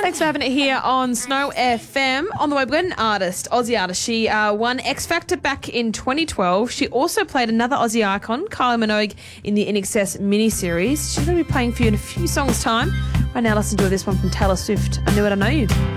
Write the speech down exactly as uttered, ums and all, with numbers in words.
Thanks for having it here on Snow F M. On the way, we've got an artist, Aussie artist. She uh, won X Factor back in twenty twelve. She also played another Aussie icon, Kylie Minogue, in the I N X S miniseries. She's going to be playing for you in a few songs' time. Right now, let's enjoy this one from Taylor Swift. I Knew It, I Know You.